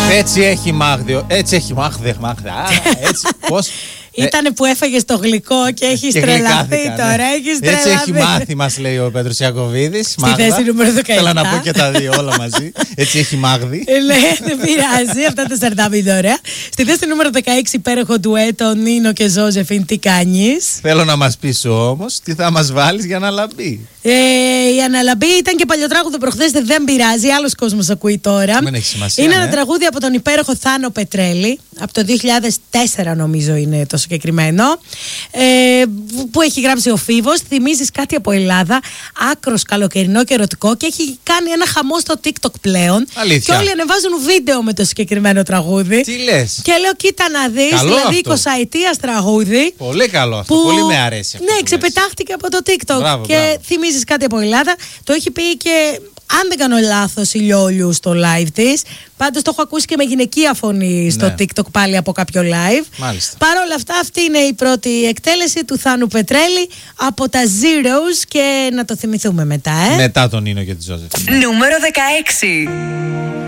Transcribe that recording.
Έτσι έχει μάγδιο. Έτσι έχει μάγδιο. Έτσι, πώς. Ήτανε που έφαγε το γλυκό και έχει τρελαθεί τώρα. Έτσι έχει μάθει, μας λέει ο Πέτρος Ιακωβίδης. Στη θέση νούμερο 17. Θέλω να πω και τα δύο όλα μαζί. Έτσι έχει μάγδι. Δεν πειράζει, αυτά τα σαρδάμι ωραία. Στη θέση νούμερο 16, υπέροχο ντουέτο Νίνο και Ζώζεφιν, τι κάνεις. Θέλω να μας πεις όμως τι θα μας βάλεις για να λαμπεί. Η αναλαμπή ήταν και παλιοτράγουδο προχθές, δεν πειράζει, άλλος κόσμος ακούει τώρα. Δεν έχει σημασία. Είναι ένα τραγούδι από τον υπέροχο Θάνο Πετρέλη, από το 2004 νομίζω είναι το συγκεκριμένο, που έχει γράψει ο Φίβος. Θυμίζεις κάτι από Ελλάδα, άκρος καλοκαιρινό και ερωτικό, και έχει κάνει ένα χαμό στο TikTok πλέον. Αλήθεια. Και όλοι ανεβάζουν βίντεο με το συγκεκριμένο τραγούδι. Τι λες. Και λέω, κοίτα να δεις, δηλαδή 20 ετίας τραγούδι. Πολύ καλό αυτό, πολύ με αρέσει αυτό. Ναι, ξεπετάχτηκε από το TikTok. Μπράβο, και μπράβο. θυμίζεις κάτι από Ελλάδα. Το έχει πει και, αν δεν κάνω λάθος, η Λιόλιου στο live της. Πάντως το έχω ακούσει και με γυναικεία φωνή στο TikTok πάλι από κάποιο live. Μάλιστα. Παρ' όλα αυτά, αυτή είναι η πρώτη εκτέλεση του Θάνου Πετρέλη από τα Zeros, και να το θυμηθούμε μετά. Μετά τον Νίνο και τη Ζώζεφιν. Νούμερο 16.